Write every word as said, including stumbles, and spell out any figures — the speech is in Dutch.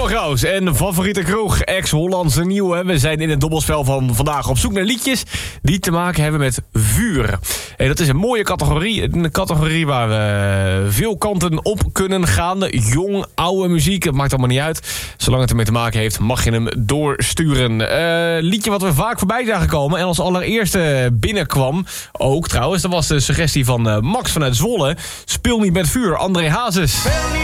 Tino Graus en favoriete kroeg, ex-Hollandse nieuwe. We zijn in het dobbelspel van vandaag op zoek naar liedjes die te maken hebben met vuur. Hey, dat is een mooie categorie. Een categorie waar we veel kanten op kunnen gaan. Jong, oude muziek, het maakt allemaal niet uit. Zolang het ermee te maken heeft, mag je hem doorsturen. Uh, liedje wat we vaak voorbij zagen komen en als allereerste binnenkwam. Ook trouwens, dat was de suggestie van uh, Max vanuit Zwolle. Speel niet met vuur, André Hazes.